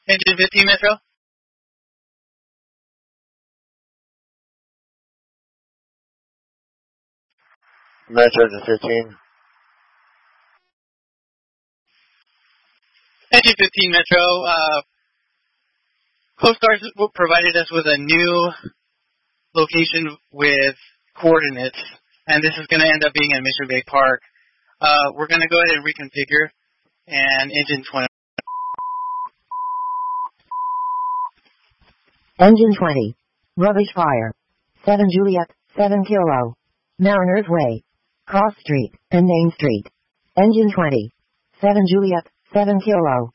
Engine 15 Metro. Metro to 15. Engine 15 Metro. Coast Guard provided us with a new location with coordinates, and this is going to end up being in Mission Bay Park. We're going to go ahead and reconfigure, and engine 20. Engine 20. Rubbish fire. 7 Juliet, 7 Kilo. Mariners Way. Cross Street and Main Street. Engine 20. 7 Juliet, 7 Kilo.